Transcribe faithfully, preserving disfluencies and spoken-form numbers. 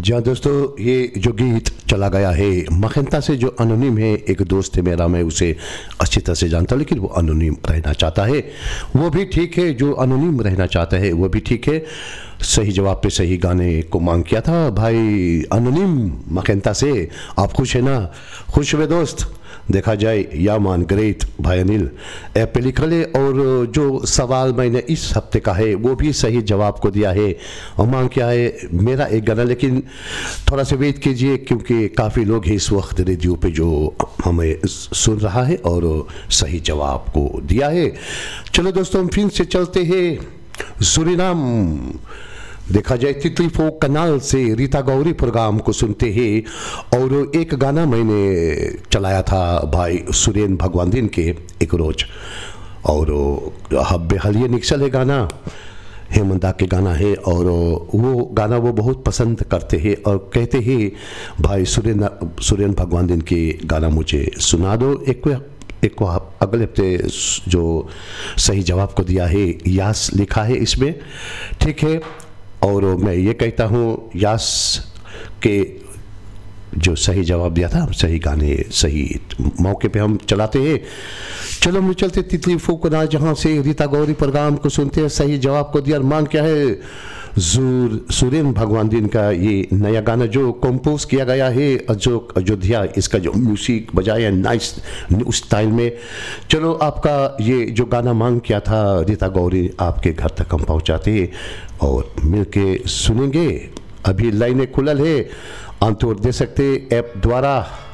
जी हाँ दोस्तों, ये जो गीत चला गया है मखंता से, जो अनोनिम है, एक दोस्त है मेरा, मैं उसे अच्छी तरह से जानता हूँ, लेकिन वो अनोनिम रहना चाहता है। वो भी ठीक है, जो अनोनिम रहना चाहता है वो भी ठीक है। सही जवाब पे सही गाने को मांग किया था भाई अनोनिम मखंता से। आप खुश है ना? खुश हुए दोस्त? देखा जाए या मान ग्रेट भाई अनिल ऐप पे लिख ले। और जो सवाल मैंने इस हफ्ते का है वो भी सही जवाब को दिया है और मांग क्या है मेरा एक गाना, लेकिन थोड़ा सा वेट कीजिए क्योंकि काफ़ी लोग हैं इस वक्त रेडियो पे जो हमें सुन रहा है और सही जवाब को दिया है। चलो दोस्तों, हम फिर से चलते हैं सूरीनाम। देखा जाए तितली फोक कनाल से रीता गौरी प्रोग्राम को सुनते हैं और एक गाना मैंने चलाया था भाई सुरेन भगवान दिन के एक रोज, और हब्बे हलिए निक्सल है गाना, हेमंदा के गाना है, और वो गाना वो बहुत पसंद करते हैं और कहते हैं भाई सुरेन सुरेन भगवान दिन के गाना मुझे सुना दो। एक एक को अगले हफ्ते जो सही जवाब को दिया है यास लिखा है इसमें, ठीक है। और मैं ये कहता हूँ यास के जो सही जवाब दिया था, हम सही गाने सही मौके पे हम चलाते हैं। चलो हम चलते तितली फूकना जहाँ से रीता गौरी प्रोग्राम को सुनते हैं। सही जवाब को दिया, मांग क्या है जूर सुरेन भगवान दिन का ये नया गाना जो कंपोज किया गया है अजोक अयोध्या, इसका जो म्यूजिक बजाया नाइस न्यू स्टाइल में। चलो आपका ये जो गाना मांग किया था रीता गौरी, आपके घर तक हम पहुँचाते और मिलके सुनेंगे। अभी लाइनें खुलल है, अंतोर दे सकते ऐप द्वारा।